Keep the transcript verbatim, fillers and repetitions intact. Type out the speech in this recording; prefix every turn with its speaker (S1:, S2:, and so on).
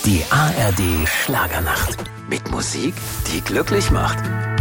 S1: Die A R D Schlagernacht. Mit Musik, die glücklich macht.